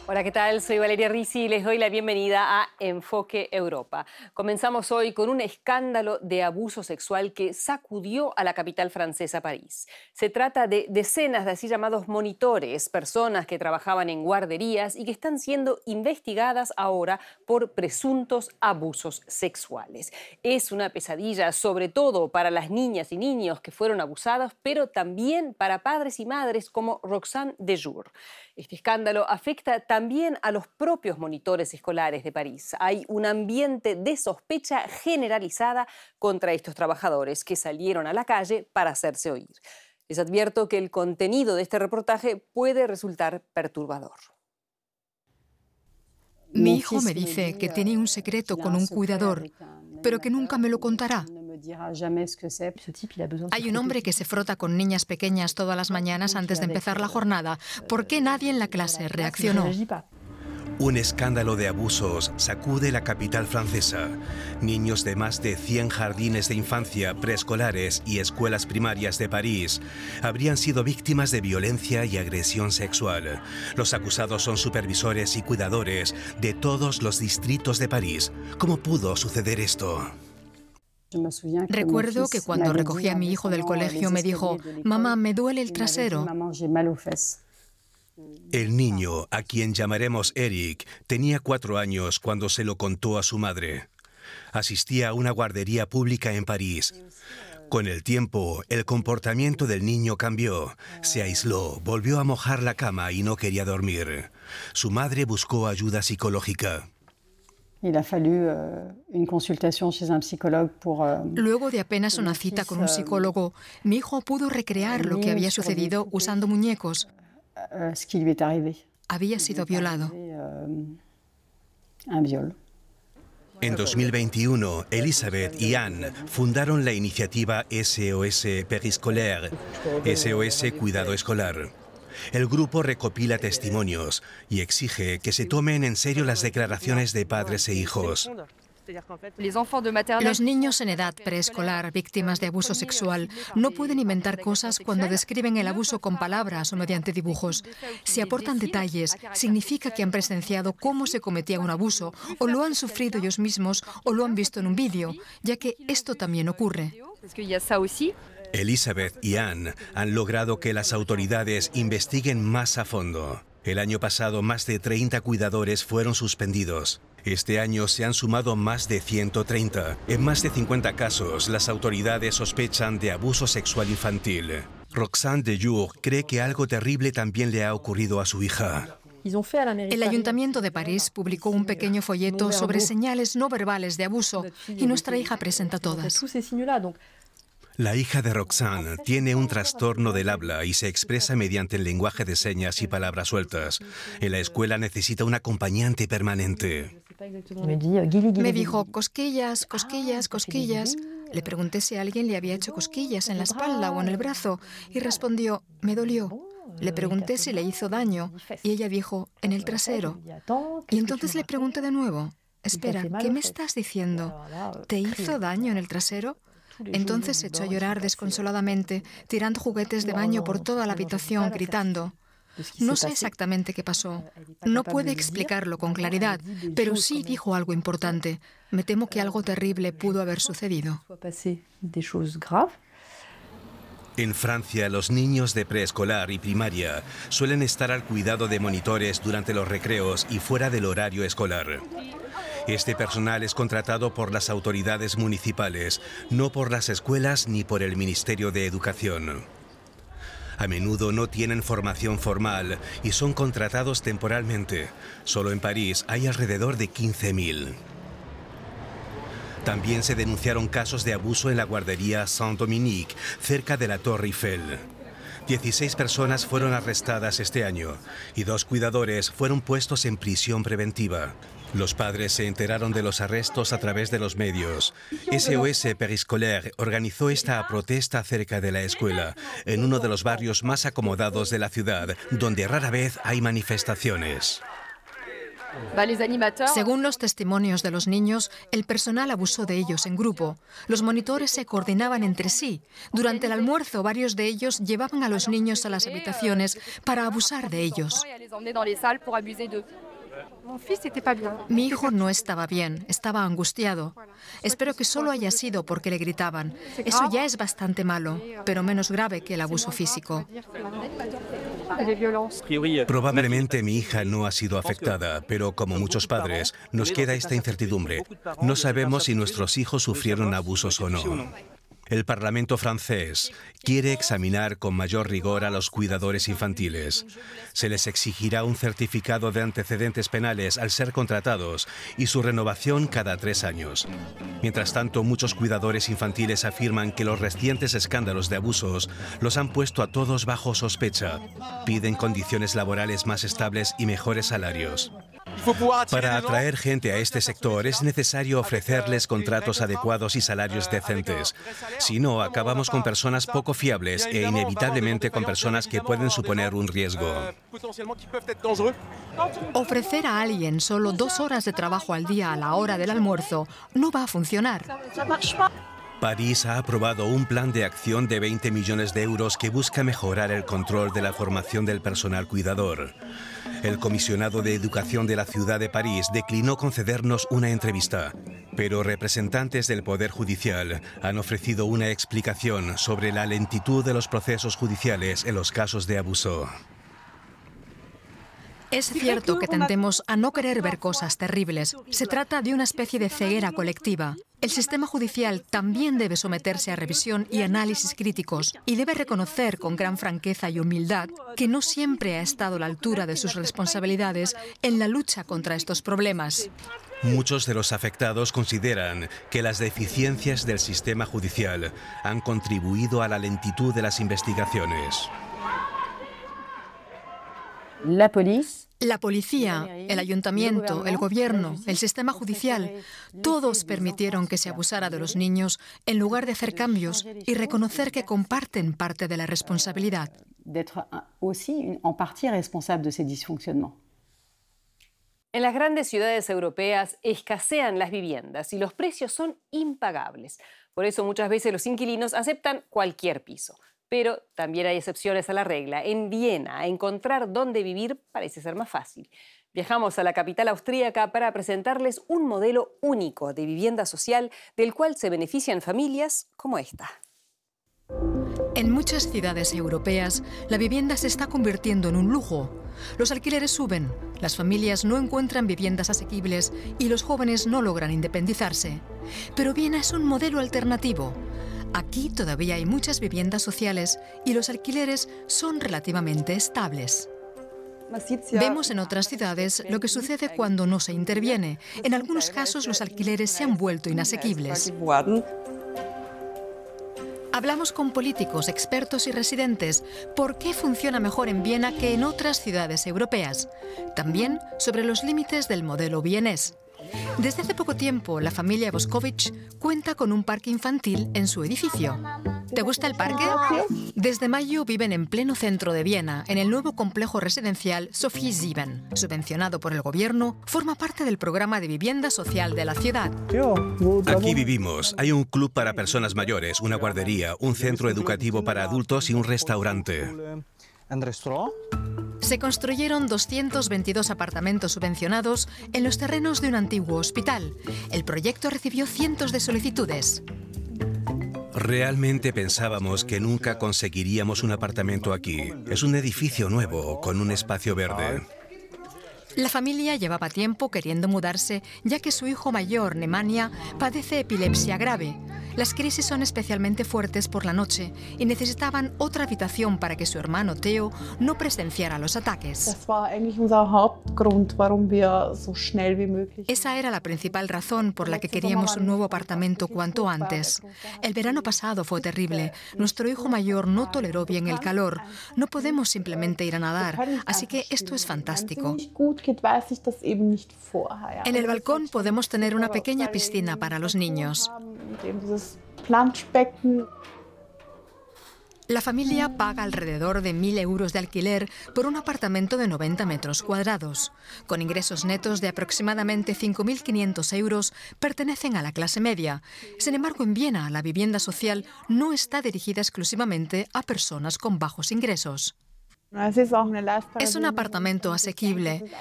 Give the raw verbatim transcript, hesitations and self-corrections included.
Hola, ¿qué tal? Soy Valeria Risi y les doy la bienvenida a Enfoque Europa. Comenzamos hoy con un escándalo de abuso sexual que sacudió a la capital francesa, París. Se trata de decenas de así llamados monitores, personas que trabajaban en guarderías y que están siendo investigadas ahora por presuntos abusos sexuales. Es una pesadilla, sobre todo para las niñas y niños que fueron abusados, pero también para padres y madres como Roxane Dejour. Este escándalo afecta también a los propios monitores escolares de París. Hay un ambiente de sospecha generalizada contra estos trabajadores que salieron a la calle para hacerse oír. Les advierto que el contenido de este reportaje puede resultar perturbador. Mi hijo me dice que tiene un secreto con un cuidador, pero que nunca me lo contará. Hay un hombre que se frota con niñas pequeñas todas las mañanas antes de empezar la jornada. ¿Por qué nadie en la clase reaccionó? Un escándalo de abusos sacude la capital francesa. Niños de más de cien jardines de infancia, preescolares y escuelas primarias de París habrían sido víctimas de violencia y agresión sexual. Los acusados son supervisores y cuidadores de todos los distritos de París. ¿Cómo pudo suceder esto? Recuerdo que cuando recogí a mi hijo del colegio me dijo: «Mamá, me duele el trasero». El niño, a quien llamaremos Eric, tenía cuatro años cuando se lo contó a su madre. Asistía a una guardería pública en París. Con el tiempo, el comportamiento del niño cambió. Se aisló, volvió a mojar la cama y no quería dormir. Su madre buscó ayuda psicológica. Luego de apenas una cita con un psicólogo, mi hijo pudo recrear lo que había sucedido usando muñecos. Había sido violado. En dos mil veintiuno, Elisabeth y Anne fundaron la iniciativa S O S Périscolaire, S O S Cuidado Escolar. El grupo recopila testimonios y exige que se tomen en serio las declaraciones de padres e hijos. Los niños en edad preescolar víctimas de abuso sexual no pueden inventar cosas cuando describen el abuso con palabras o mediante dibujos. Si aportan detalles, significa que han presenciado cómo se cometía un abuso, o lo han sufrido ellos mismos o lo han visto en un vídeo, ya que esto también ocurre. Elisabeth y Anne han logrado que las autoridades investiguen más a fondo. El año pasado, más de treinta cuidadores fueron suspendidos. Este año se han sumado más de ciento treinta. En más de cincuenta casos, las autoridades sospechan de abuso sexual infantil. Roxane Dejour cree que algo terrible también le ha ocurrido a su hija. El Ayuntamiento de París publicó un pequeño folleto sobre señales no verbales de abuso y nuestra hija presenta todas. La hija de Roxane tiene un trastorno del habla y se expresa mediante el lenguaje de señas y palabras sueltas. En la escuela necesita un acompañante permanente. Me dijo: cosquillas, cosquillas, cosquillas. Le pregunté si alguien le había hecho cosquillas en la espalda o en el brazo y respondió: me dolió. Le pregunté si le hizo daño y ella dijo: en el trasero. Y entonces le pregunté de nuevo: espera, ¿qué me estás diciendo? ¿Te hizo daño en el trasero? Entonces se echó a llorar desconsoladamente, tirando juguetes de baño por toda la habitación, gritando. No sé exactamente qué pasó. No puede explicarlo con claridad, pero sí dijo algo importante. Me temo que algo terrible pudo haber sucedido. En Francia, los niños de preescolar y primaria suelen estar al cuidado de monitores durante los recreos y fuera del horario escolar. Este personal es contratado por las autoridades municipales, no por las escuelas ni por el Ministerio de Educación. A menudo no tienen formación formal y son contratados temporalmente. Solo en París hay alrededor de quince mil. También se denunciaron casos de abuso en la guardería Saint-Dominique, cerca de la Torre Eiffel. dieciséis personas fueron arrestadas este año y dos cuidadores fueron puestos en prisión preventiva. Los padres se enteraron de los arrestos a través de los medios. S O S Périscolaire organizó esta protesta cerca de la escuela, en uno de los barrios más acomodados de la ciudad, donde rara vez hay manifestaciones. Según los testimonios de los niños, el personal abusó de ellos en grupo. Los monitores se coordinaban entre sí. Durante el almuerzo, varios de ellos llevaban a los niños a las habitaciones para abusar de ellos. Mi hijo no estaba bien, estaba angustiado. Espero que solo haya sido porque le gritaban. Eso ya es bastante malo, pero menos grave que el abuso físico. Probablemente mi hija no ha sido afectada, pero como muchos padres, nos queda esta incertidumbre. No sabemos si nuestros hijos sufrieron abusos o no. El Parlamento francés quiere examinar con mayor rigor a los cuidadores infantiles. Se les exigirá un certificado de antecedentes penales al ser contratados y su renovación cada tres años. Mientras tanto, muchos cuidadores infantiles afirman que los recientes escándalos de abusos los han puesto a todos bajo sospecha. Piden condiciones laborales más estables y mejores salarios. Para atraer gente a este sector es necesario ofrecerles contratos adecuados y salarios decentes. Si no, acabamos con personas poco fiables e inevitablemente con personas que pueden suponer un riesgo. Ofrecer a alguien solo dos horas de trabajo al día a la hora del almuerzo no va a funcionar. París ha aprobado un plan de acción de veinte millones de euros que busca mejorar el control de la formación del personal cuidador. El comisionado de Educación de la ciudad de París declinó concedernos una entrevista, pero representantes del Poder Judicial han ofrecido una explicación sobre la lentitud de los procesos judiciales en los casos de abuso. Es cierto que tendemos a no querer ver cosas terribles. Se trata de una especie de ceguera colectiva. El sistema judicial también debe someterse a revisión y análisis críticos y debe reconocer con gran franqueza y humildad que no siempre ha estado a la altura de sus responsabilidades en la lucha contra estos problemas. Muchos de los afectados consideran que las deficiencias del sistema judicial han contribuido a la lentitud de las investigaciones. La policía. La policía, el ayuntamiento, el gobierno, el sistema judicial, todos permitieron que se abusara de los niños en lugar de hacer cambios y reconocer que comparten parte de la responsabilidad. En las grandes ciudades europeas escasean las viviendas y los precios son impagables. Por eso muchas veces los inquilinos aceptan cualquier piso. Pero también hay excepciones a la regla. En Viena, encontrar dónde vivir parece ser más fácil. Viajamos a la capital austríaca para presentarles un modelo único de vivienda social del cual se benefician familias como esta. En muchas ciudades europeas, la vivienda se está convirtiendo en un lujo. Los alquileres suben, las familias no encuentran viviendas asequibles y los jóvenes no logran independizarse. Pero Viena es un modelo alternativo. Aquí todavía hay muchas viviendas sociales y los alquileres son relativamente estables. Vemos en otras ciudades lo que sucede cuando no se interviene. En algunos casos los alquileres se han vuelto inasequibles. Hablamos con políticos, expertos y residentes por qué funciona mejor en Viena que en otras ciudades europeas. También sobre los límites del modelo vienés. Desde hace poco tiempo, la familia Boscovich cuenta con un parque infantil en su edificio. ¿Te gusta el parque? Desde mayo viven en pleno centro de Viena, en el nuevo complejo residencial Sophie sieben. Subvencionado por el gobierno, forma parte del programa de vivienda social de la ciudad. Aquí vivimos. Hay un club para personas mayores, una guardería, un centro educativo para adultos y un restaurante. Se construyeron doscientos veintidós apartamentos subvencionados en los terrenos de un antiguo hospital. El proyecto recibió cientos de solicitudes. Realmente pensábamos que nunca conseguiríamos un apartamento aquí. Es un edificio nuevo, con un espacio verde. La familia llevaba tiempo queriendo mudarse, ya que su hijo mayor, Nemanja, padece epilepsia grave. Las crisis son especialmente fuertes por la noche y necesitaban otra habitación para que su hermano Theo no presenciara los ataques. Esa era la principal razón por la que queríamos un nuevo apartamento cuanto antes. El verano pasado fue terrible. Nuestro hijo mayor no toleró bien el calor. No podemos simplemente ir a nadar, así que esto es fantástico. En el balcón podemos tener una pequeña piscina para los niños. La familia paga alrededor de mil euros de alquiler por un apartamento de noventa metros cuadrados. Con ingresos netos de aproximadamente cinco mil quinientos euros, pertenecen a la clase media. Sin embargo, en Viena, la vivienda social no está dirigida exclusivamente a personas con bajos ingresos. Es un apartamento asequible.